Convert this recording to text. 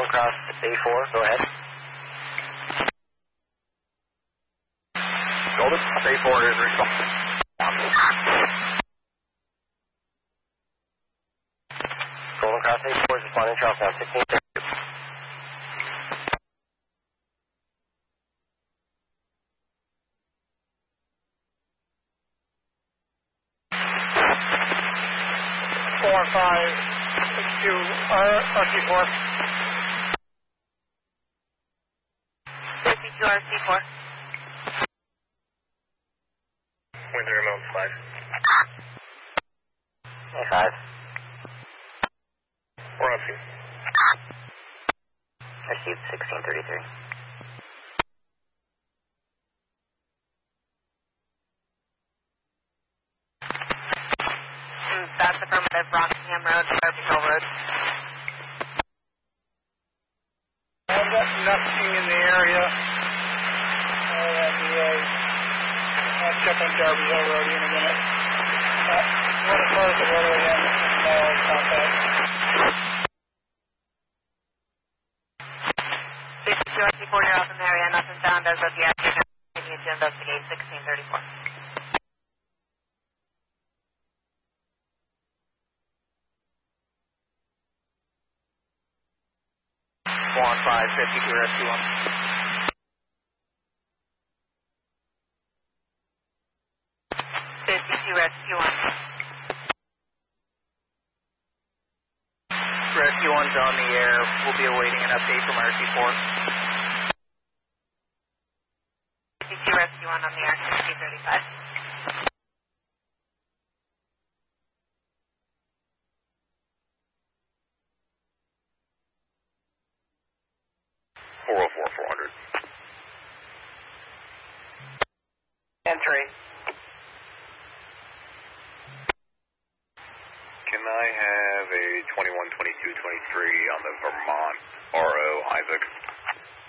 across A4, go ahead. Golden, A4 is responding. Golden Cross A4 is responding to Charlestown, 1632. RC4. 52 RC4. Wind 0 miles 5. A5. We're on scene. Received 1633. That's affirmative, Rockingham Road, Derby Hill Road. I've got nothing in the area. I'll check on Derby Hill Road in a minute. What as far as the roadway then? No contact. 52 RC4, you're off in the area, nothing found as of yet. Continue to investigate 1634. 415, 52 Rescue 1. 52 Rescue 1. Rescue 1's on the air. We'll be awaiting an update from RC4. 52 Rescue 1 on the air, 1635. 404, 400. Entry. Can I have a 21, 22, 23 on the Vermont RO Isaac?